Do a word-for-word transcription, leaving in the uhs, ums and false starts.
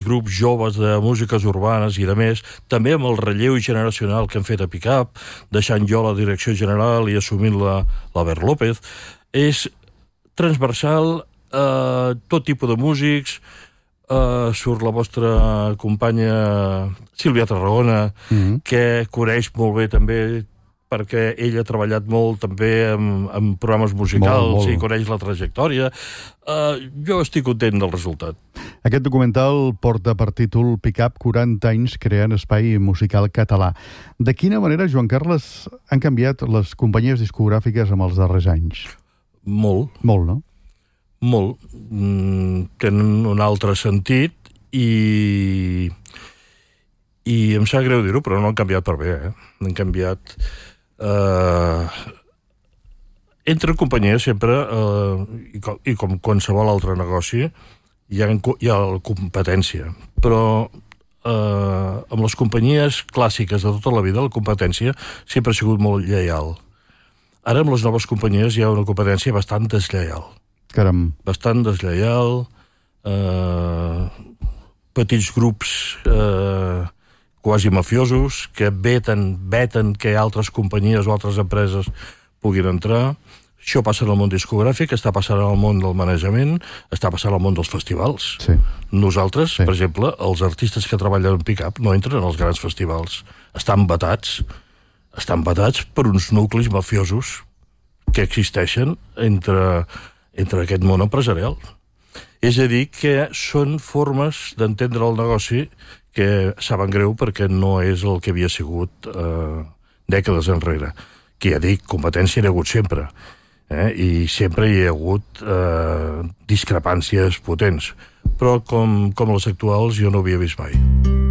grups joves de músiques urbanes i de més, també amb el relleu generacional que han fet a Pick-up, deixant jo la direcció general i assumint la l'Albert López. És transversal, eh, tot tipus de músics, eh, surt la vostra companya Sílvia Tarragona, mm-hmm. que coneix molt bé també, perquè ell ha treballat molt també en, en programes musicals molt, molt. I coneix la trajectòria. Uh, jo estic content del resultat. Aquest documental porta per títol Pick-up quaranta anys creant espai musical català. De quina manera, Joan Carles, han canviat les companyies discogràfiques amb els darrers anys? Molt. Molt, no? Molt. Mm, tenen un altre sentit i... i em sap greu dir-ho, però no han canviat per bé, eh? Han canviat... Uh, entre companyies sempre uh, i, com, i com qualsevol altre negoci hi ha, hi ha la competència, però uh, amb les companyies clàssiques de tota la vida la competència sempre ha sigut molt lleial. Ara amb les noves companyies hi ha una competència bastant deslleial. Caram. Bastant deslleial, uh, petits grups uh, quasi mafiosos, que veten, veten que altres companyies o altres empreses puguin entrar. Això passa en el món discogràfic, està passant en el món del manejament, està passant en el món dels festivals. Sí. Nosaltres, sí. per exemple, els artistes que treballen en Pick-up no entren als grans festivals. Estan vetats, estan vetats per uns nuclis mafiosos que existeixen entre, entre aquest món empresarial. És a dir, que són formes d'entendre el negoci que saben greu perquè no és el que havia sigut eh, dècades enrere. Que ja dic, competència hi ha hagut sempre, eh? I sempre hi ha hagut eh, discrepàncies potents, però com, com les actuals jo no havia vist mai.